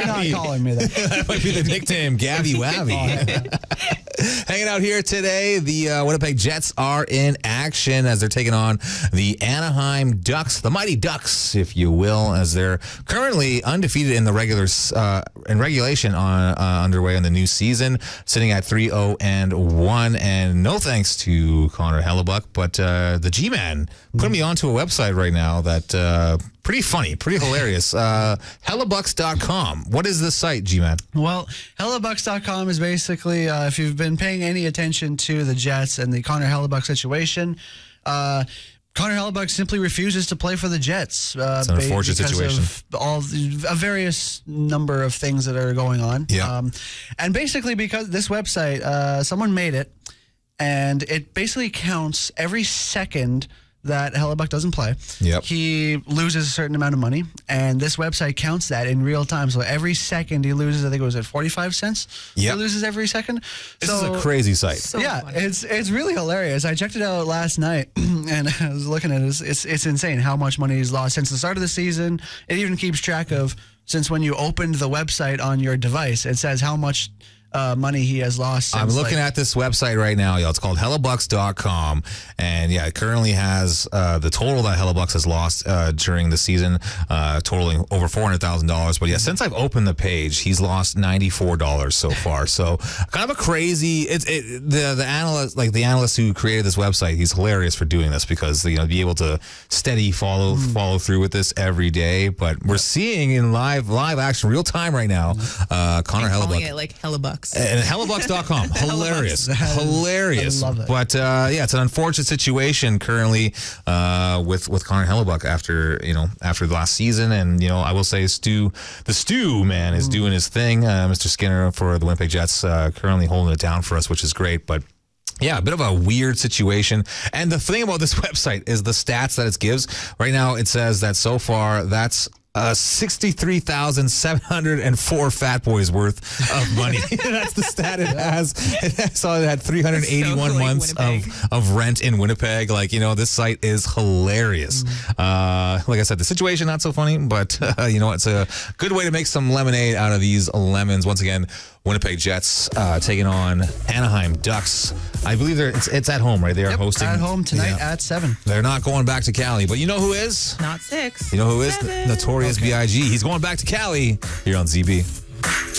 We're not calling me that. That might be the nickname, Gabby Wabby. Hanging out here today, the Winnipeg Jets are in action as they're taking on the Anaheim Ducks, the Mighty Ducks, if you will, as they're currently undefeated in the regulation underway in the new season, sitting at 3-0-1. And no thanks to Connor Hellebuyck, but the G-Man put me onto a website right now that pretty funny, pretty hilarious. Hellebucks.com. What is this site, G-Man? Well, Hellebucks.com is basically, if you've been paying any attention to the Jets and the Connor Hellebuyck situation, Connor Hellebuyck simply refuses to play for the Jets. It's an unfortunate situation. Of a various number of things that are going on. Yeah. And basically because this website, someone made it, and it basically counts every second that Hellebuyck doesn't play. Yep. He loses a certain amount of money, and this website counts that in real time. So every second he loses, I think it was at 45 cents. Yep. He loses every second. This is a crazy site. So yeah, funny. it's really hilarious. I checked it out last night, and I was looking at it. It's insane how much money he's lost since the start of the season. It even keeps track of since when you opened the website on your device. It says how much money he has lost since, I'm looking at this website right now, y'all. It's called Hellebucks.com, and yeah, it currently has the total that Hellebucks has lost during the season, totaling over $400,000. But yeah, since I've opened the page, he's lost $94 so far. So kind of a crazy. The analyst, like the analyst who created this website, he's hilarious for doing this because be able to steady follow through with this every day. But we're seeing in live action, real time right now, Connor Hellebuyck. Calling it like Hellebucks. And Hellebucks.com. Hilarious. Hilarious. I love it. But yeah, it's an unfortunate situation currently with Connor Hellebuyck after the last season. And, I will say the Stew man is doing his thing. Mr. Skinner for the Winnipeg Jets currently holding it down for us, which is great. But yeah, a bit of a weird situation. And the thing about this website is the stats that it gives. Right now, it says that so far, that's 63,704 Fat Boys worth of money. That's the stat it has. I saw it had 381 So, like, months of rent in Winnipeg. This site is hilarious. Like I said, the situation not so funny, but it's a good way to make some lemonade out of these lemons. Once again, Winnipeg Jets taking on Anaheim Ducks. I believe it's at home, right? They are hosting at home tonight at 7. They're not going back to Cali, but you know who is? Not 6. You know who is? 7. Notorious B.I.G. He's going back to Cali here on ZB.